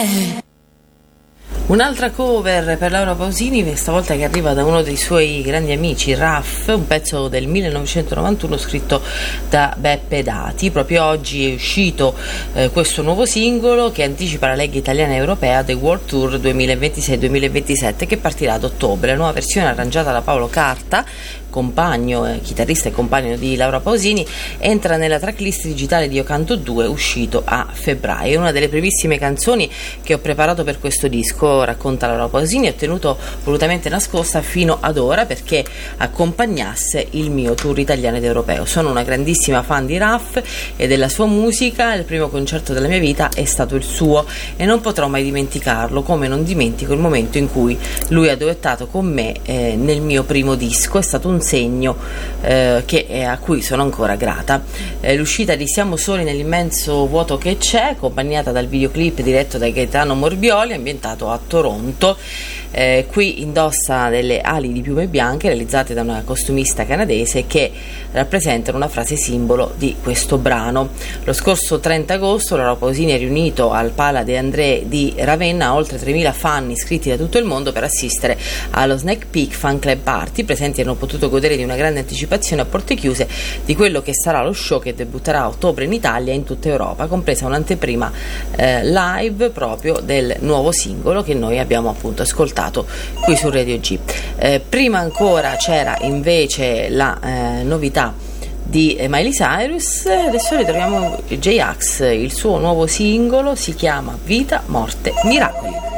Un'altra cover per Laura Pausini, stavolta che arriva da uno dei suoi grandi amici, Raff, un pezzo del 1991 scritto da Beppe Dati. Proprio oggi è uscito questo nuovo singolo che anticipa la lega italiana e europea The World Tour 2026-2027, che partirà ad ottobre. La nuova versione arrangiata da Paolo Carta, compagno, chitarrista e compagno di Laura Pausini, entra nella tracklist digitale di Io Canto 2, uscito a febbraio. È una delle primissime canzoni che ho preparato per questo disco, racconta Laura Pausini, ho tenuto volutamente nascosta fino ad ora perché accompagnasse il mio tour italiano ed europeo. Sono una grandissima fan di Raff e della sua musica, il primo concerto della mia vita è stato il suo e non potrò mai dimenticarlo, come non dimentico il momento in cui lui ha duettato con me nel mio primo disco. È stato un segno a cui sono ancora grata. L'uscita di Siamo soli nell'immenso vuoto che c'è, accompagnata dal videoclip diretto da Gaetano Morbioli, ambientato a Toronto. Qui indossa delle ali di piume bianche realizzate da una costumista canadese che rappresentano una frase simbolo di questo brano. Lo scorso 30 agosto Laura Pausini ha riunito al Pala de André di Ravenna oltre 3.000 fan iscritti da tutto il mondo per assistere allo Snack Peak Fan Club Party. Presenti hanno potuto godere di una grande anticipazione a porte chiuse di quello che sarà lo show che debutterà a ottobre in Italia e in tutta Europa, compresa un'anteprima live proprio del nuovo singolo che noi abbiamo appunto ascoltato qui su Radio G. Prima ancora c'era invece la novità di Miley Cyrus. Adesso ritroviamo J-Ax, il suo nuovo singolo si chiama Vita, Morte, Miracoli.